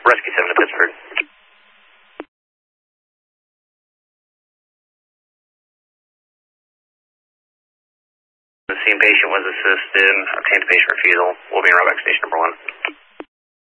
Rescue 7 to Pittsburgh. The scene patient was assisted, obtained patient refusal. We'll be in Roback Station number 1.